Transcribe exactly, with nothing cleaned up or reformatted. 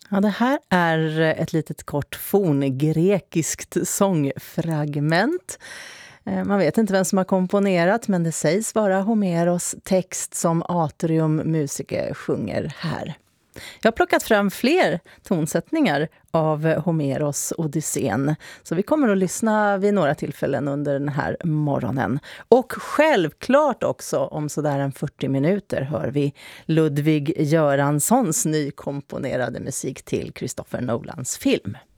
Ja, det här är ett litet kort forngrekiskt sångfragment. Eh, Man vet inte vem som har komponerat, men det sägs vara Homeros text som Atrium Musicae sjunger här. Jag har plockat fram fler tonsättningar av Homeros Odysseen, så vi kommer att lyssna vid några tillfällen under den här morgonen. Och självklart också, om sådär en fyrtio minuter, hör vi Ludwig Göranssons nykomponerade musik till Christopher Nolans film.